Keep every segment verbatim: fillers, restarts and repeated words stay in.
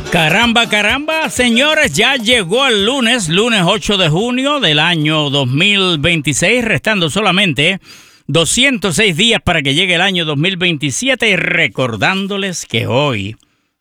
Caramba, caramba, señores, ya llegó el lunes, lunes ocho de junio del año dos mil veintiséis, restando solamente doscientos seis días para que llegue el año dos mil veintisiete y recordándoles que hoy,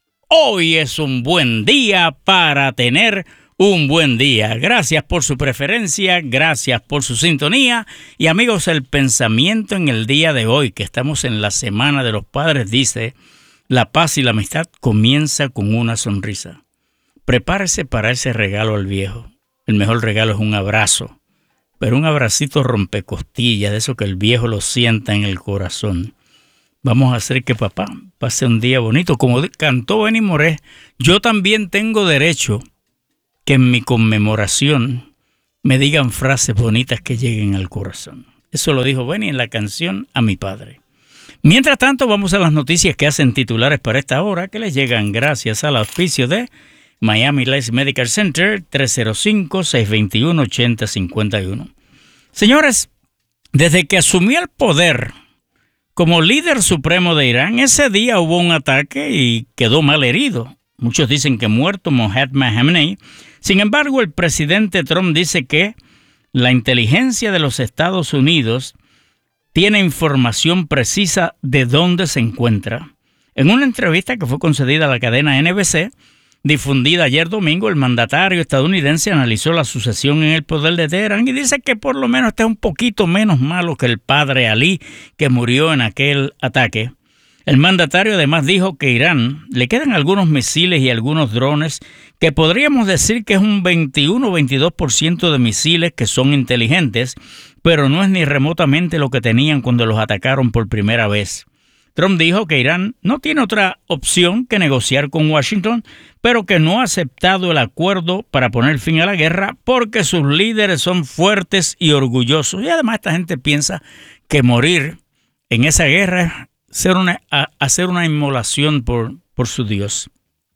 hoy es un buen día para tener un buen día. Gracias por su preferencia, gracias por su sintonía y amigos, el pensamiento en el día de hoy, que estamos en la Semana de los Padres, dice: la paz y la amistad comienza con una sonrisa. Prepárese para ese regalo al viejo. El mejor regalo es un abrazo, pero un abracito rompecostillas, de eso que el viejo lo sienta en el corazón. Vamos a hacer que papá pase un día bonito. Como cantó Benny Moré, yo también tengo derecho que en mi conmemoración me digan frases bonitas que lleguen al corazón. Eso lo dijo Benny en la canción A mi padre. Mientras tanto, vamos a las noticias que hacen titulares para esta hora, que les llegan gracias al auspicio de Miami Lakes Medical Center, tres cero cinco, seis dos uno, ocho cero cinco uno. Señores, desde que asumió el poder como líder supremo de Irán, ese día hubo un ataque y quedó mal herido. Muchos dicen que muerto Mohammad Khamenei. Sin embargo, el presidente Trump dice que la inteligencia de los Estados Unidos tiene información precisa de dónde se encuentra. En una entrevista que fue concedida a la cadena N B C, difundida ayer domingo, el mandatario estadounidense analizó la sucesión en el poder de Teherán y dice que por lo menos está un poquito menos malo que el padre Ali, que murió en aquel ataque. El mandatario además dijo que a Irán le quedan algunos misiles y algunos drones que podríamos decir que es un veintiuno o veintidós por ciento de misiles que son inteligentes, pero no es ni remotamente lo que tenían cuando los atacaron por primera vez. Trump dijo que Irán no tiene otra opción que negociar con Washington, pero que no ha aceptado el acuerdo para poner fin a la guerra porque sus líderes son fuertes y orgullosos. Y además esta gente piensa que morir en esa guerra es hacer una, hacer una inmolación por, por su Dios.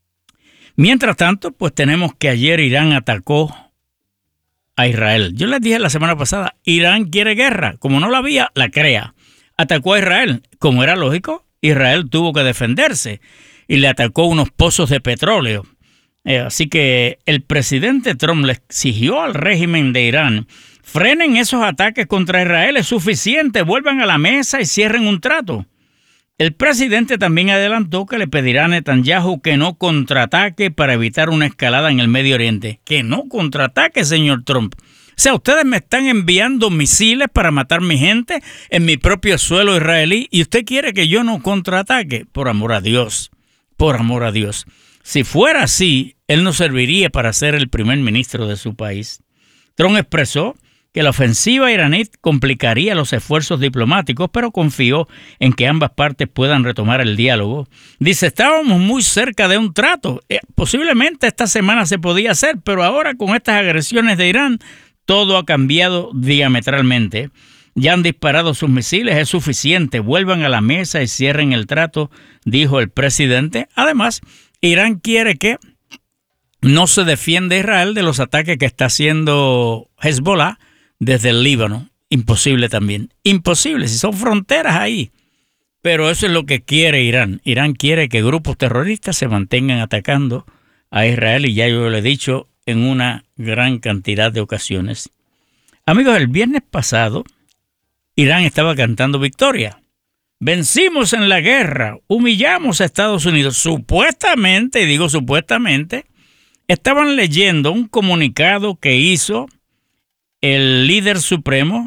Mientras tanto, pues tenemos que ayer Irán atacó a Israel. Yo les dije la semana pasada, Irán quiere guerra. Como no la había, la crea. Atacó a Israel. Como era lógico, Israel tuvo que defenderse y le atacó unos pozos de petróleo. Eh, así que el presidente Trump le exigió al régimen de Irán: frenen esos ataques contra Israel, es suficiente, vuelvan a la mesa y cierren un trato. El presidente también adelantó que le pedirá a Netanyahu que no contraataque para evitar una escalada en el Medio Oriente. Que no contraataque, señor Trump. O sea, ustedes me están enviando misiles para matar mi gente en mi propio suelo israelí y usted quiere que yo no contraataque. Por amor a Dios, por amor a Dios. Si fuera así, él no serviría para ser el primer ministro de su país. Trump expresó que la ofensiva iraní complicaría los esfuerzos diplomáticos, pero confió en que ambas partes puedan retomar el diálogo. Dice: estábamos muy cerca de un trato. Eh, posiblemente esta semana se podía hacer, pero ahora con estas agresiones de Irán, todo ha cambiado diametralmente. Ya han disparado sus misiles, es suficiente. Vuelvan a la mesa y cierren el trato, dijo el presidente. Además, Irán quiere que no se defienda Israel de los ataques que está haciendo Hezbollah desde el Líbano. Imposible también. Imposible, si son fronteras ahí. Pero eso es lo que quiere Irán. Irán quiere que grupos terroristas se mantengan atacando a Israel y ya yo lo he dicho en una gran cantidad de ocasiones. Amigos, el viernes pasado Irán estaba cantando victoria. Vencimos en la guerra, humillamos a Estados Unidos. Supuestamente, y digo supuestamente, estaban leyendo un comunicado que hizo el líder supremo,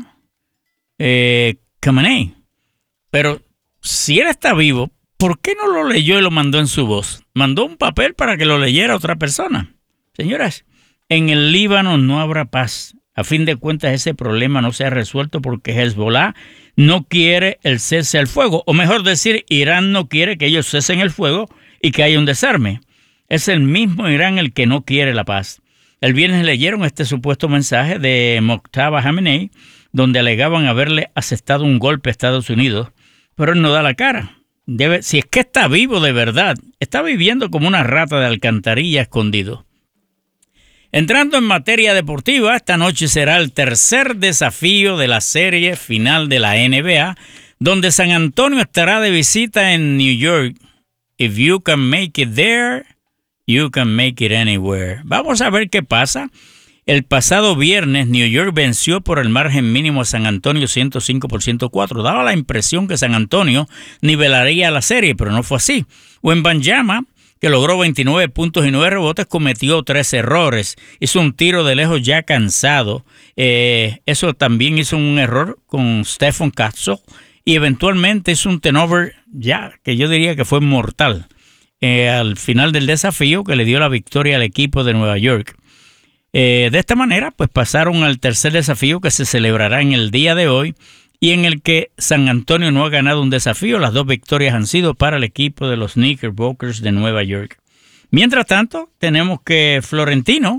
eh, Khamenei. Pero si él está vivo, ¿por qué no lo leyó y lo mandó en su voz? Mandó un papel para que lo leyera otra persona. Señoras, en el Líbano no habrá paz. A fin de cuentas, ese problema no se ha resuelto porque Hezbollah no quiere el cese al fuego. O mejor decir, Irán no quiere que ellos cesen el fuego y que haya un desarme. Es el mismo Irán el que no quiere la paz. El viernes leyeron este supuesto mensaje de Mojtaba Khamenei, donde alegaban haberle asestado un golpe a Estados Unidos, pero él no da la cara. Debe, si es que está vivo de verdad, está viviendo como una rata de alcantarilla escondido. Entrando en materia deportiva, esta noche será el tercer desafío de la serie final de la N B A, donde San Antonio estará de visita en New York. If you can make it there, You can make it anywhere. Vamos a ver qué pasa. El pasado viernes, New York venció por el margen mínimo a San Antonio ciento cinco por ciento cuatro. Daba la impresión que San Antonio nivelaría la serie, pero no fue así. Wembanyama, que logró veintinueve puntos y nueve rebotes, cometió tres errores. Hizo un tiro de lejos ya cansado. Eh, eso también hizo un error con Stephen Castle. Y eventualmente hizo un turnover ya, que yo diría que fue mortal. Eh, al final del desafío que le dio la victoria al equipo de Nueva York. Eh, de esta manera, pues pasaron al tercer desafío que se celebrará en el día de hoy y en el que San Antonio no ha ganado un desafío. Las dos victorias han sido para el equipo de los Knickerbockers de Nueva York. Mientras tanto, tenemos que Florentino,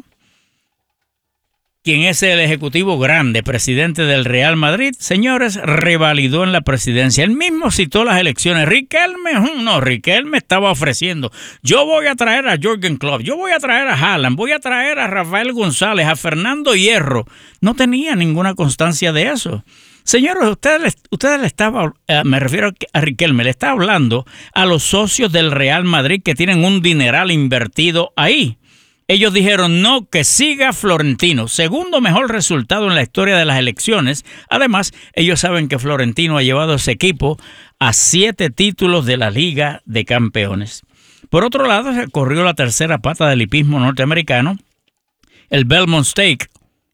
quien es el ejecutivo grande, presidente del Real Madrid, señores, revalidó en la presidencia. Él mismo citó las elecciones. Riquelme, no, Riquelme estaba ofreciendo. Yo voy a traer a Jürgen Klopp, yo voy a traer a Haaland, voy a traer a Rafael González, a Fernando Hierro. No tenía ninguna constancia de eso. Señores, ustedes, ustedes le estaban, eh, me refiero a Riquelme, le está hablando a los socios del Real Madrid que tienen un dineral invertido ahí. Ellos dijeron no, que siga Florentino. Segundo mejor resultado en la historia de las elecciones. Además, ellos saben que Florentino ha llevado a ese equipo a siete títulos de la Liga de Campeones. Por otro lado, se corrió la tercera pata del hipismo norteamericano. El Belmont Stake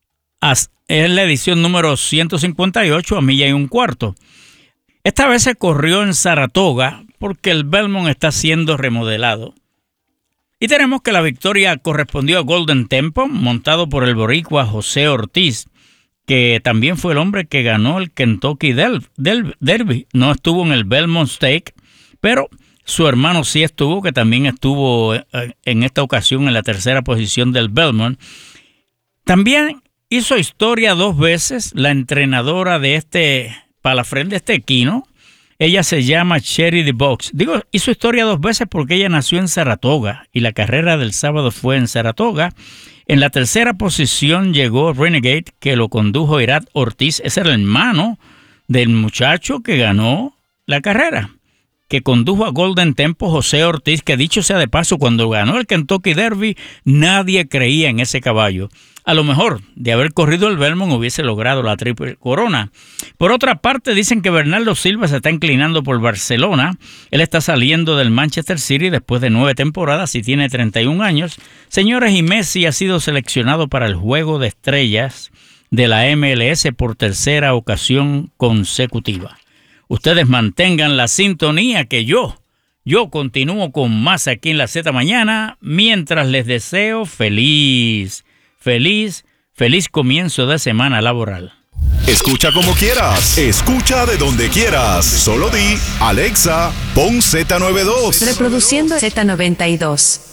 es la edición número ciento cincuenta y ocho a milla y un cuarto. Esta vez se corrió en Saratoga porque el Belmont está siendo remodelado. Y tenemos que la victoria correspondió a Golden Tempo, montado por el boricua José Ortiz, que también fue el hombre que ganó el Kentucky Derby. No estuvo en el Belmont Stake, pero su hermano sí estuvo, que también estuvo en esta ocasión en la tercera posición del Belmont. También hizo historia dos veces la entrenadora de este palafrén, de este equino. Ella se llama Cherry DeBox. Digo, hizo historia dos veces porque ella nació en Saratoga y la carrera del sábado fue en Saratoga. En la tercera posición llegó Renegade, que lo condujo Irat Ortiz. Ese era el hermano del muchacho que ganó la carrera, que condujo a Golden Tempo, José Ortiz, que dicho sea de paso, cuando ganó el Kentucky Derby, nadie creía en ese caballo. A lo mejor, de haber corrido el Belmont, hubiese logrado la triple corona. Por otra parte, dicen que Bernardo Silva se está inclinando por Barcelona. Él está saliendo del Manchester City después de nueve temporadas y tiene treinta y un años. Señores, y Messi ha sido seleccionado para el Juego de Estrellas de la M L S por tercera ocasión consecutiva. Ustedes mantengan la sintonía que yo, yo continúo con más aquí en la Z Mañana, mientras les deseo feliz, feliz, feliz comienzo de semana laboral. Escucha como quieras, escucha de donde quieras, solo di, Alexa, pon Z noventa y dos. Reproduciendo Z noventa y dos.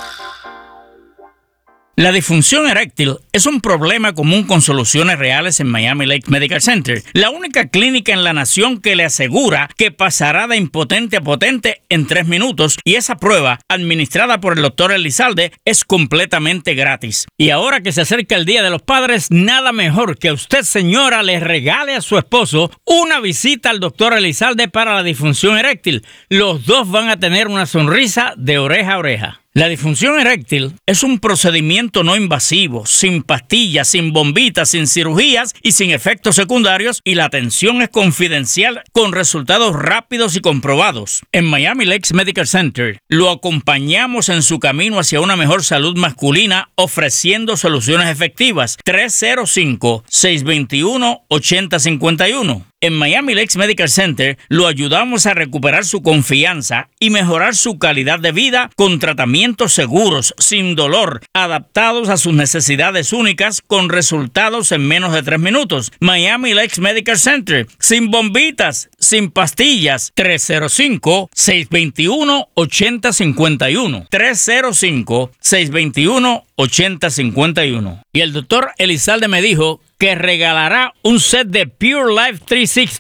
La disfunción eréctil es un problema común con soluciones reales en Miami Lakes Medical Center, la única clínica en la nación que le asegura que pasará de impotente a potente en tres minutos, y esa prueba, administrada por el doctor Elizalde, es completamente gratis. Y ahora que se acerca el Día de los Padres, nada mejor que usted, señora, le regale a su esposo una visita al doctor Elizalde para la disfunción eréctil. Los dos van a tener una sonrisa de oreja a oreja. La disfunción eréctil es un procedimiento no invasivo, sin pastillas, sin bombitas, sin cirugías y sin efectos secundarios, y la atención es confidencial con resultados rápidos y comprobados. En Miami Lakes Medical Center lo acompañamos en su camino hacia una mejor salud masculina, ofreciendo soluciones efectivas. tres cero cinco, seis dos uno, ocho cero cinco uno. En Miami Lakes Medical Center lo ayudamos a recuperar su confianza y mejorar su calidad de vida con tratamientos seguros, sin dolor, adaptados a sus necesidades únicas, con resultados en menos de tres minutos. Miami Lakes Medical Center, sin bombitas, sin pastillas. tres cero cinco, seis dos uno, ocho cero cinco uno. tres cero cinco, seis dos uno, ocho cero cinco uno. Y el doctor Elizalde me dijo que regalará un set de Pure Life trescientos sesenta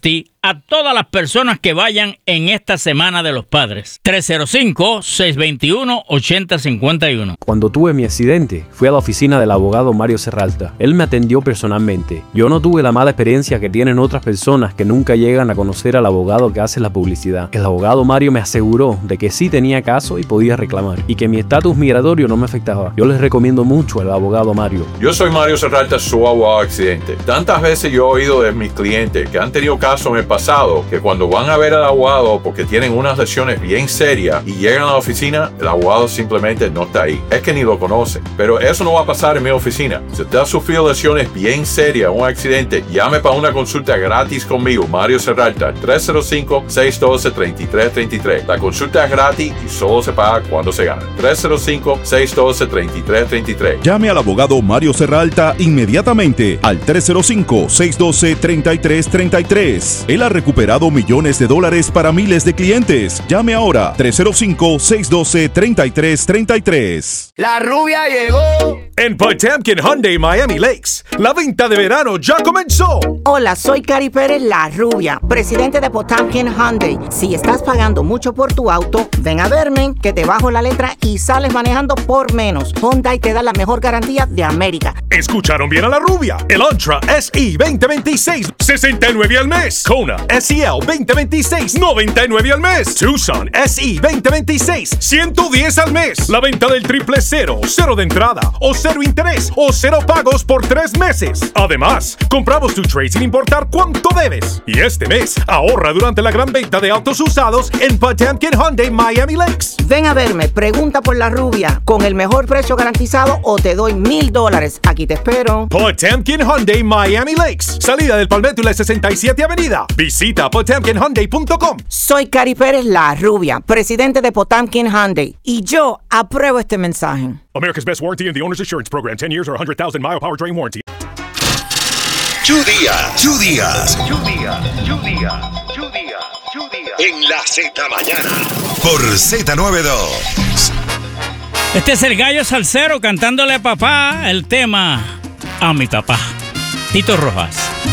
a todas las personas que vayan en esta Semana de los Padres. tres cero cinco, seis dos uno, ocho cero cinco uno. Cuando tuve mi accidente, fui a la oficina del abogado Mario Serralta. Él me atendió personalmente. Yo no tuve la mala experiencia que tienen otras personas que nunca llegan a conocer al abogado que hace la publicidad. El abogado Mario me aseguró de que sí tenía caso y podía reclamar, y que mi estatus migratorio no me afectaba. Yo les recomiendo mucho al abogado Mario. Yo soy Mario Serralta, su abogado accidente. Tantas veces yo he oído de mis clientes que han tenido casos en el pasado que cuando van a ver al abogado porque tienen unas lesiones bien serias y llegan a la oficina, el abogado simplemente no está ahí. Es que ni lo conocen. Pero eso no va a pasar en mi oficina. Si usted ha sufrido lesiones bien serias, un accidente, llame para una consulta gratis conmigo, Mario Serralta, tres cero cinco, seis uno dos, tres tres tres tres. La consulta es gratis y solo se paga cuando se gana. tres cero cinco, seis uno dos, tres tres tres tres. Llame al abogado Mario Serralta inmediatamente al tres cero cinco, seis uno dos, tres tres tres tres. Él ha recuperado millones de dólares para miles de clientes. Llame ahora, tres cero cinco, seis uno dos, tres tres tres tres. La rubia llegó. En Potemkin Hyundai Miami Lakes, la venta de verano ya comenzó. Hola, soy Cari Pérez, la rubia, presidente de Potemkin Hyundai. Si estás pagando mucho por tu auto, ven a verme, que te bajo la letra y sales manejando por menos. Hyundai te da la mejor garantía de América. Escucharon bien a la rubia. El Elantra S E veinte veintiséis, sesenta y nueve al mes. Kona S E L veinte veintiséis, noventa y nueve al mes. Tucson S E veinte veintiséis, ciento diez al mes. La venta del triple cero, cero de entrada o cero interés o cero pagos por tres meses. Además, compramos tu trade sin importar cuánto debes. Y este mes, ahorra durante la gran venta de autos usados en Potemkin Hyundai Miami Lakes. Ven a verme, pregunta por la rubia, con el mejor precio garantizado o te doy mil dólares. Aquí te espero. Potemkin Hyundai Miami Lakes, salida del Palmetto y la sesenta y siete Avenida. Visita potemkin hyundai punto com. Soy Cari Pérez, la rubia, presidente de Potemkin Hyundai, y yo apruebo este mensaje. America's Best Warranty and the Owner's Assurance Program, ten years or one hundred thousand mile powertrain warranty. Chu Díaz, Chu Díaz, Chu Díaz, Chu Díaz, Chu Díaz, Chu Díaz. en la Z Mañana, por Z noventa y dos. Este es el Gallo Salsero cantándole a papá el tema a mi papá, Tito Rojas.